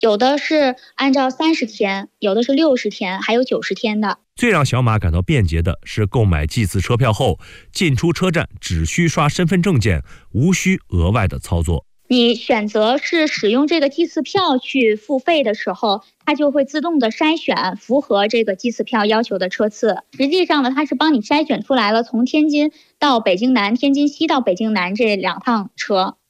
有的是按照30天，有的是60天，还有90天的。 最让小马感到便捷的是，购买祭祀车票后，进出车站只需刷身份证件，无需额外的操作。 你选择是使用这个祭祀票去付费的时候，它就会自动的筛选符合这个祭祀票要求的车次。实际上呢，它是帮你筛选出来了从天津到北京南、天津西到北京南这2趟车。